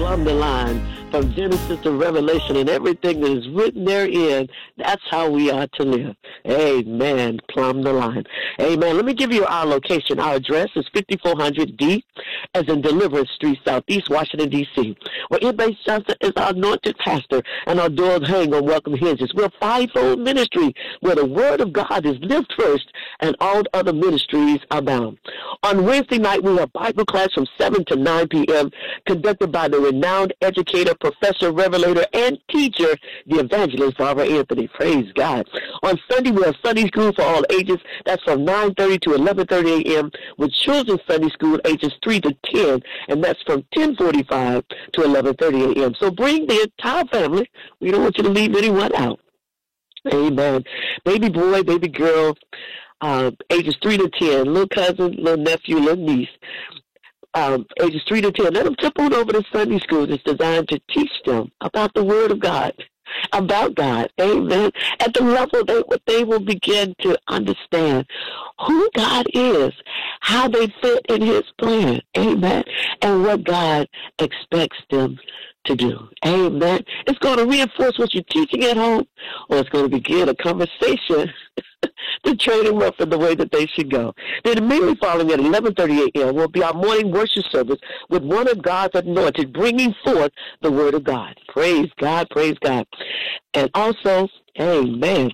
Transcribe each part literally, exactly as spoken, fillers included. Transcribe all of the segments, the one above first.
plumb the line from Genesis to Revelation and everything that is written therein. That's how we are to live. Amen. Plumb the line. Amen. Let me give you our location. Our address is fifty-four hundred D, as in Deliverance Street, Southeast Washington, D C, where M. Bates Johnson is our anointed pastor, and our doors hang on welcome hinges. We're a fivefold ministry where the word of God is lived first and all other ministries are bound. On Wednesday night, we have Bible class from seven to nine p.m., conducted by the renowned educator, professor, revelator, and teacher, the evangelist, Barbara Anthony. Praise God. On Sunday, we have Sunday school for all ages. That's from nine thirty to eleven thirty a.m. with children's Sunday school ages three to ten, and that's from ten forty-five to eleven thirty a.m. So bring the entire family. We don't want you to leave anyone out. Amen. Baby boy, baby girl, uh, ages three to ten, little cousin, little nephew, little niece, um, ages three to ten. Let them jump on over to Sunday school that's designed to teach them about the Word of God, about God. Amen. At the level they, they will begin to understand who God is, how they fit in His plan. Amen. And what God expects them to do. Amen. It's going to reinforce what you're teaching at home, or it's going to begin a conversation to train them up in the way that they should go. Then immediately following at eleven thirty a.m. will be our morning worship service with one of God's anointed, bringing forth the Word of God. Praise God, praise God. And also, amen.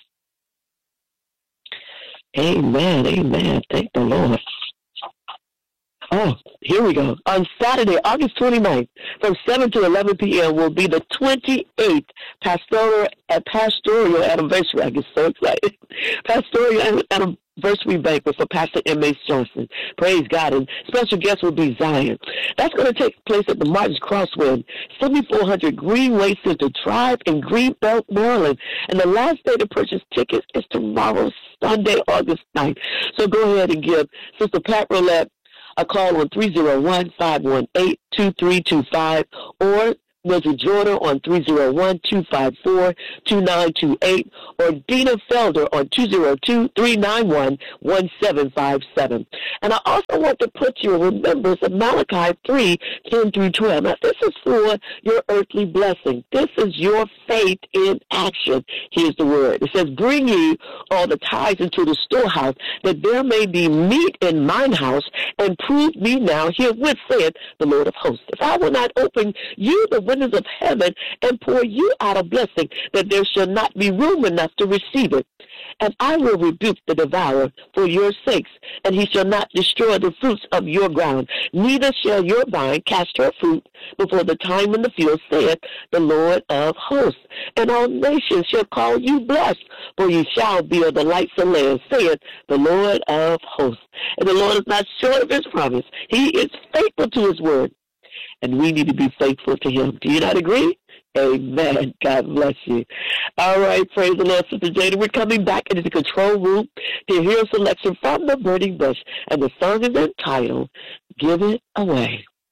Amen, amen. Thank the Lord. Oh, here we go. On Saturday, August twenty-ninth, from seven to eleven p.m. will be the twenty-eighth pastoral, uh, pastoral anniversary. I get so excited. Pastoral anniversary banquet for Pastor M. H. Johnson. Praise God. And special guest will be Zion. That's going to take place at the Martin's Crosswind, seventy-four hundred Greenway Center Drive in Greenbelt, Maryland. And the last day to purchase tickets is tomorrow, Sunday, August ninth. So go ahead and give Sister Pat Roulette a call on three oh one, five one eight, two three two five or Mildred Jordan on three oh one, two five four, two nine two eight or Dina Felder on two oh two, three nine one, one seven five seven. And I also want to put you in remembrance of Malachi three, ten through twelve. Now, this is for your earthly blessing. This is your faith in action. Here's the word. It says, bring ye all the tithes into the storehouse, that there may be meat in mine house, and prove me now herewith, saith the Lord of hosts. If I will not open you the windows of heaven and pour you out a blessing, that there shall not be room enough to receive it. And I will rebuke the devourer for your sakes, and he shall not destroy the fruits of your ground. Neither shall your vine cast her fruit before the time in the field, saith the Lord of hosts. And all nations shall call you blessed, for you shall be of the lights of land, saith the Lord of hosts. And the Lord is not short of his promise. He is faithful to his word, and we need to be faithful to him. Do you not agree? Amen. God bless you. All right, praise the Lord, Sister Jada. We're coming back into the control room to hear a selection from the Burning Bush, and the song is entitled, Give It Away.